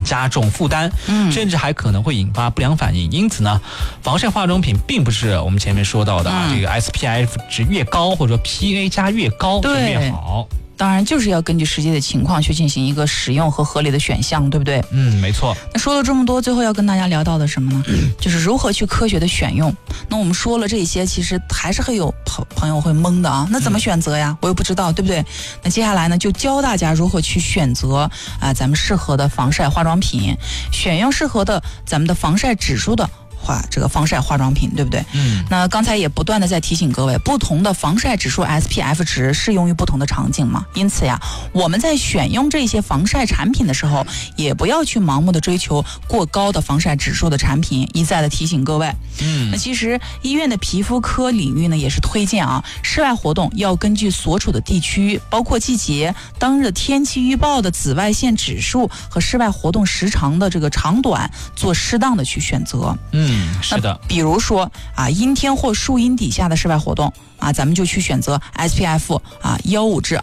加重负担，甚至还可能会引发不良反应。因此呢，防晒化妆品并不是我们前面说到的这个 SPF 值越高或者说 PA 加越高就越好。 当然就是要根据实际的情况去进行一个使用和合理的选项，对不对？ 没错。 那说了这么多，最后要跟大家聊到的什么呢？就是如何去科学的选用。那我们说了这些，其实还是会有朋友会懵的啊。那怎么选择呀？我又不知道，对不对？那接下来呢，就教大家如何去选择咱们适合的防晒化妆品，选用适合的咱们的防晒指数的这个防晒化妆品，对不对？那刚才也不断的在提醒各位，不同的防晒指数 SPF 值适用于不同的场景嘛。因此呀，我们在选用这些防晒产品的时候，也不要去盲目的追求过高的防晒指数的产品。一再的提醒各位，那其实医院的皮肤科领域呢，也是推荐室外活动要根据所处的地区，包括季节、当日的天气预报的紫外线指数和室外活动时长的这个长短，做适当的去选择。 是的， 比如说阴天或树荫底下的室外活动咱们就去选择 SPF 15至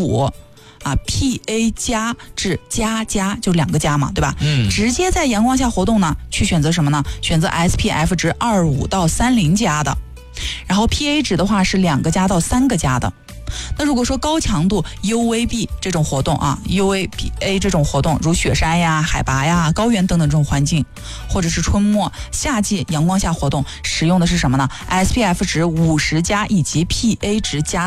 25PA 加至加就2个加嘛，对吧？直接在阳光下活动呢，去选择什么呢？选择 SPF 值25到30加的，然后 PA 值的话是2个加到3个加的。那如果说高强度 UVB 这种活动UVA 这种活动，如雪山呀、海拔呀、高原等等这种环境，或者是春末夏季阳光下活动，使用的是什么呢？ SPF 值50加以及 PA 值加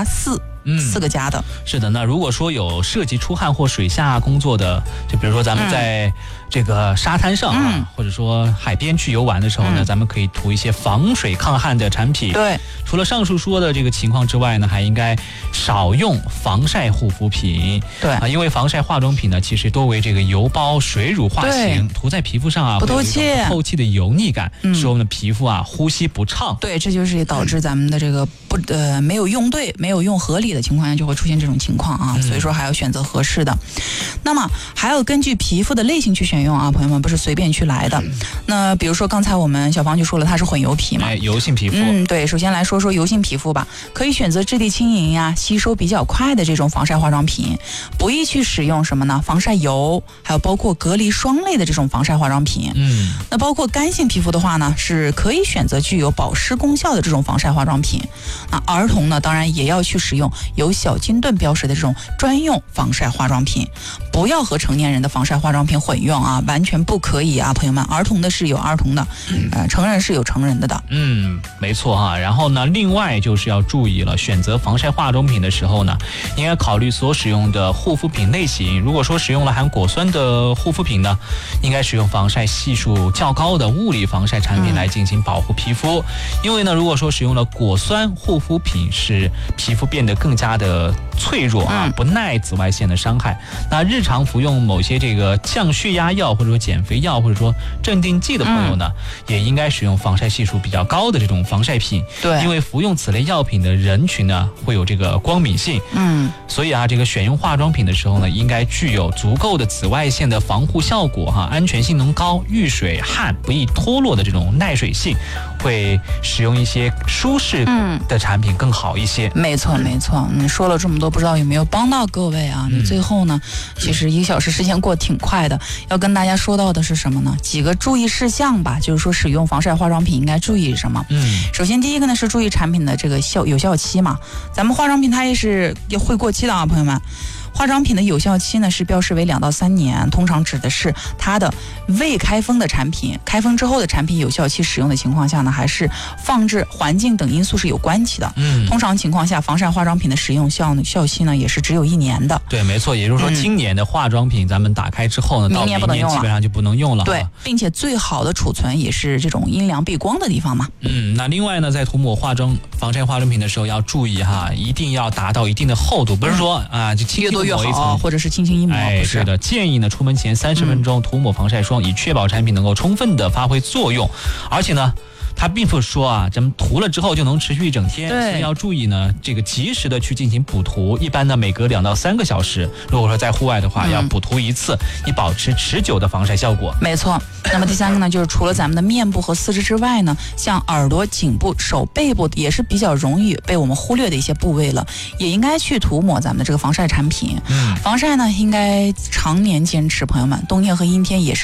4个加的。 是的，那如果说有涉及出汗或水下工作的，就比如说咱们在这个沙滩上或者说海边去游玩的时候呢，咱们可以涂一些防水抗汗的产品。 对， 除了上述说的这个情况之外呢，还应该少用防晒护肤品。 对因为防晒化妆品呢，其实多为这个油包水乳化型，涂在皮肤上不透气， 会有一种透气的油腻感，使我们的皮肤呼吸不畅。 对，这就是导致咱们的这个没有用对、没有用合理的情况下，就会出现这种情况所以说还要选择合适的。那么还要根据皮肤的类型去选用朋友们不是随便去来的。那比如说刚才我们小芳就说了，它是混油皮嘛， 油性皮肤。 对，首先来说油性皮肤吧，可以选择质地轻盈呀、吸收比较快的这种防晒化妆品，不宜去使用什么呢？防晒油，还有包括隔离霜类的这种防晒化妆品。那包括干性皮肤的话呢，是可以选择具有保湿功效的这种防晒化妆品。儿童呢，当然也要去使用有小金盾标识的这种专用防晒化妆品，不要和成年人的防晒化妆品混用完全不可以朋友们。儿童的是有儿童的，成人是有成人的。 没错然后呢，另外就是要注意了，选择防晒化妆品的时候呢，应该考虑所使用的护肤品类型。如果说使用了含果酸的护肤品呢，应该使用防晒系数较高的物理防晒产品来进行保护皮肤。因为呢，如果说使用了果酸护肤品，使皮肤变得更加的脆弱不耐紫外线的伤害。那日常服用某些这个降血压药或者说减肥药或者说镇定剂的朋友呢，也应该使用防晒系数比较高的这种防晒品。 对， 因为服用此类药品的人群呢，会有这个光敏性。所以这个选用化妆品的时候呢，应该具有足够的紫外线的防护效果安全性能高，遇水汗不易脱落的这种耐水性，会使用一些舒适的产品更好一些。 没错。说了这么多，不知道有没有帮到各位最后呢，其实1个小时时间过得挺快的，要跟大家说到的是什么呢？几个注意事项吧，就是说使用防晒化妆品应该注意什么。首先第一个呢是注意产品的这个有效期嘛，咱们化妆品它也是会过期的朋友们。化妆品的有效期呢是标示为2到3年，通常指的是它的未开封的产品，开封之后的产品有效期使用的情况下呢，还是放置、环境等因素是有关系的。通常情况下，防晒化妆品的使用效期呢也是只有1年的。 对，没错，也就是说今年的化妆品咱们打开之后呢，到明年基本上就不能用了。 对，并且最好的储存也是这种阴凉避光的地方嘛。 那另外呢，在涂抹防晒化妆品的时候要注意一定要达到一定的厚度，不是说就轻轻越好，或者是轻轻一抹，不是的。建议呢，出门前30分钟涂抹防晒霜，以确保产品能够充分的发挥作用。而且呢，它并不是说咱们涂了之后就能持续一整天，所以要注意呢，这个及时的去进行补涂。一般呢，每隔2到3个小时，如果说在户外的话，要补涂1次，以保持持久的防晒效果。 没错。那么第3个呢，就是除了咱们的面部和四肢之外呢，像耳朵、颈部、手背部也是比较容易被我们忽略的一些部位了，也应该去涂抹咱们的这个防晒产品。防晒呢，应该常年坚持，朋友们，冬天和阴天也是